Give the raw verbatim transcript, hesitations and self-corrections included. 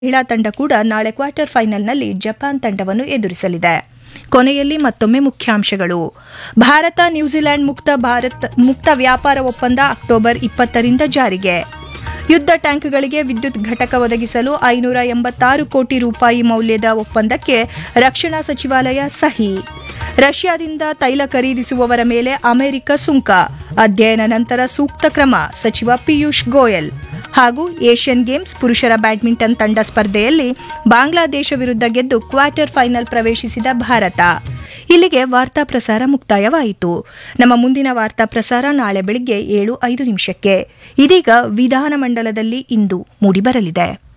ಮಹಿಳಾ ತಂಡ ಕೂಡ ನಾಳೆ ಕ್ವಾರ್ಟರ್ ಫೈನಲ್ನಲ್ಲಿ ಜಪಾನ್ ತಂಡವನ್ನು ಎದುರಿಸಲಿದೆ. ಕೊನೆಯಲ್ಲಿ ಮತ್ತೊಮ್ಮೆ ಮುಖ್ಯಾಂಶಗಳು. ಭಾರತ ನ್ಯೂಜಿಲೆಂಡ್ ಮುಕ್ತ ಭಾರತ್ ಮುಕ್ತ ವ್ಯಾಪಾರ ಒಪ್ಪಂದ ಅಕ್ಟೋಬರ್ ಇಪ್ಪತ್ತರಿಂದ ಜಾರಿಗೆ. ಯುದ್ಧ ಟ್ಯಾಂಕ್ಗಳಿಗೆ ವಿದ್ಯುತ್ ಘಟಕ ಒದಗಿಸಲು ಐನೂರ ಎಂಬತ್ತಾರು ಕೋಟಿ ರೂಪಾಯಿ ಮೌಲ್ಯದ ಒಪ್ಪಂದಕ್ಕೆ ರಕ್ಷಣಾ ಸಚಿವಾಲಯ ಸಹಿ. ರಷ್ಯಾದಿಂದ ತೈಲ ಖರೀದಿಸುವವರ ಮೇಲೆ ಅಮೆರಿಕ ಸುಂಕ, ಅಧ್ಯಯನ ನಂತರ ಸೂಕ್ತ ಕ್ರಮ, ಸಚಿವ ಪಿಯೂಷ್ ಗೋಯಲ್. ಹಾಗೂ ಏಷ್ಯನ್ ಗೇಮ್ಸ್ ಪುರುಷರ ಬ್ಯಾಡ್ಮಿಂಟನ್ ತಂಡ ಸ್ಪರ್ಧೆಯಲ್ಲಿ ಬಾಂಗ್ಲಾದೇಶ ವಿರುದ್ಧ ಗೆದ್ದು ಕ್ವಾರ್ಟರ್ ಫೈನಲ್ ಪ್ರವೇಶಿಸಿದ ಭಾರತ. ಇಲ್ಲಿಗೆ ವಾರ್ತಾ ಪ್ರಸಾರ ಮುಕ್ತಾಯವಾಯಿತು. ನಮ್ಮ ಮುಂದಿನ ವಾರ್ತಾ ಪ್ರಸಾರ ನಾಳೆ ಬೆಳಿಗ್ಗೆ ಏಳು ಐದು ನಿಮಿಷಕ್ಕೆ. ಇದೀಗ ವಿಧಾನಮಂಡಲದಲ್ಲಿ ಇಂದು ಮೂಡಿಬರಲಿದೆ.